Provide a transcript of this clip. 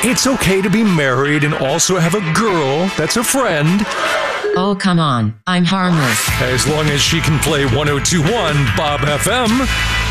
It's okay to be married and also have a girl that's a friend. Oh, come on. I'm harmless. As long as she can play 1021 Bob FM.